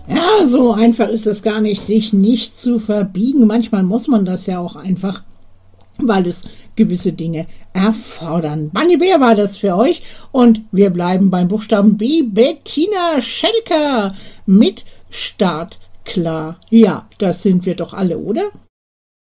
Ja, so einfach ist es gar nicht, sich nicht zu verbiegen. Manchmal muss man das ja auch einfach, weil es gewisse Dinge erfordern. Bunny Bär war das für euch und wir bleiben beim Buchstaben B. Bettina Schelker mit Start klar. Ja, das sind wir doch alle, oder?